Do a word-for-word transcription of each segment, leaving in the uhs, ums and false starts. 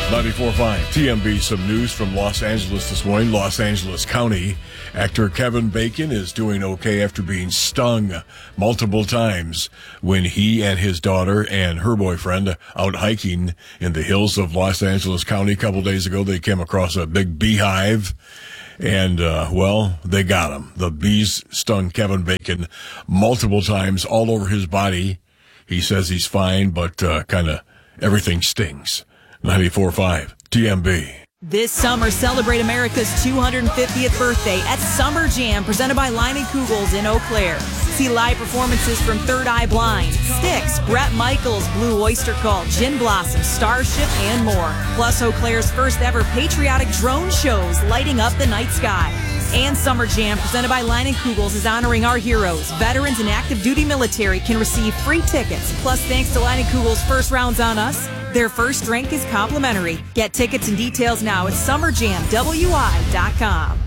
ninety-four point five T M B. Some news from Los Angeles this morning. Los Angeles County actor Kevin Bacon is doing okay after being stung multiple times when he and his daughter and her boyfriend out hiking in the hills of Los Angeles County. A couple days ago, they came across a big beehive. And, uh, well, they got him. The bees stung Kevin Bacon multiple times all over his body. He says he's fine, but uh, kind of everything stings. ninety-four point five T M B. This summer, celebrate America's two hundred fiftieth birthday at Summer Jam, presented by Line and Kugels in Eau Claire. See live performances from Third Eye Blind, Styx, Bret Michaels, Blue Oyster Cult, Gin Blossom, Starship, and more. Plus Eau Claire's first ever patriotic drone shows lighting up the night sky. And Summer Jam, presented by Line and Kugels, is honoring our heroes. Veterans and active duty military can receive free tickets. Plus, thanks to Line and Kugels' first rounds on us, their first drink is complimentary. Get tickets and details now at summer jam w i dot com.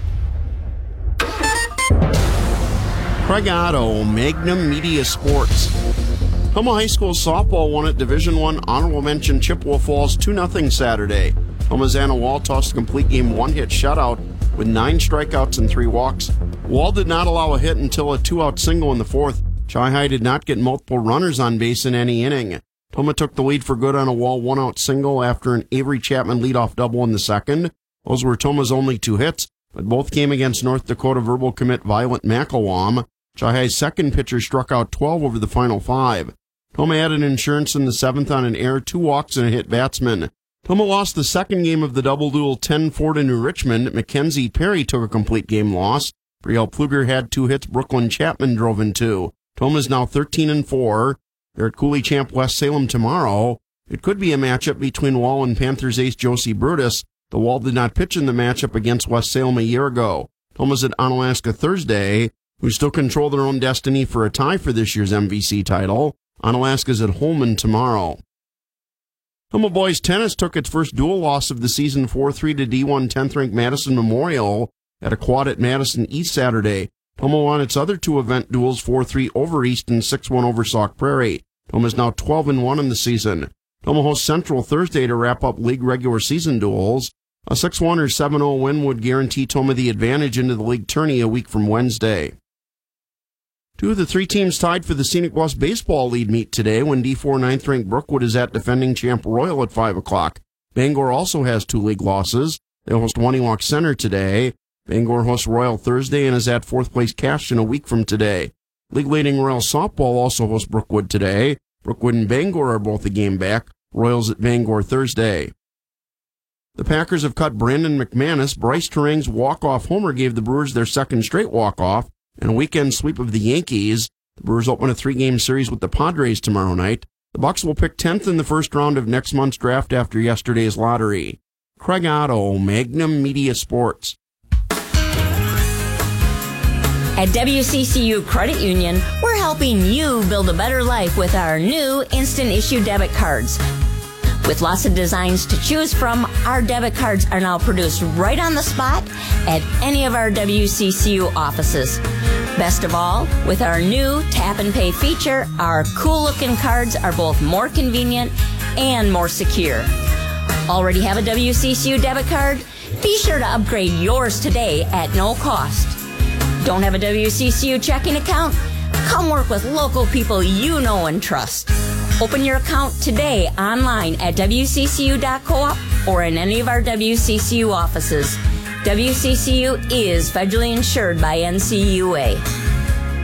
Craig Otto, Magnum Media Sports. Toma High School softball won at Division One honorable mention Chippewa Falls two nothing Saturday. Toma's Anna Wall tossed a complete game one-hit shutout with nine strikeouts and three walks. Wall did not allow a hit until a two-out single in the fourth. Chi-High did not get multiple runners on base in any inning. Toma took the lead for good on a Wall one-out single after an Avery Chapman leadoff double in the second. Those were Toma's only two hits, but both came against North Dakota verbal commit Violet McElwam. Chi-High's second pitcher struck out twelve over the final five. Toma added insurance in the seventh on an error, two walks, and a hit batsman. Toma lost the second game of the double duel ten four to New Richmond. Mackenzie Perry took a complete game loss. Brielle Pfluger had two hits. Brooklyn Chapman drove in two. Toma is now thirteen and four. They're at Cooley Champ West Salem tomorrow. It could be a matchup between Wall and Panthers ace Josie Brutus. The Wall did not pitch in the matchup against West Salem a year ago. Toma's at Onalaska Thursday, who still control their own destiny for a tie for this year's M V C title. Onalaska's at Holman tomorrow. Toma boys tennis took its first dual loss of the season four three to D one tenth-ranked Madison Memorial at a quad at Madison East Saturday. Toma won its other two event duels four three over East and six one over Sauk Prairie. Toma is now twelve and one in the season. Toma hosts Central Thursday to wrap up league regular season duels. A six one or seven oh win would guarantee Toma the advantage into the league tourney a week from Wednesday. Two of the three teams tied for the Scenic Bluffs baseball lead meet today when D four ninth-ranked Brookwood is at defending champ Royal at five o'clock. Bangor also has two league losses. They host Wannywalk Center today. Bangor hosts Royal Thursday and is at fourth-place Cashton a week from today. League-leading Royal Softball also hosts Brookwood today. Brookwood and Bangor are both a game back. Royals at Bangor Thursday. The Packers have cut Brandon McManus. Bryce Terang's walk-off homer gave the Brewers their second straight walk-off. And a weekend sweep of the Yankees. The Brewers open a three-game series with the Padres tomorrow night. The Bucs will pick tenth in the first round of next month's draft after yesterday's lottery. Craig Otto, Magnum Media Sports. At W C C U Credit Union, we're helping you build a better life with our new instant issue debit cards. With lots of designs to choose from, our debit cards are now produced right on the spot at any of our W C C U offices. Best of all, with our new tap and pay feature, our cool-looking cards are both more convenient and more secure. Already have a W C C U debit card? Be sure to upgrade yours today at no cost. Don't have a W C C U checking account? Come work with local people you know and trust. Open your account today online at w c c u dot coop or in any of our W C C U offices. W C C U is federally insured by N C U A.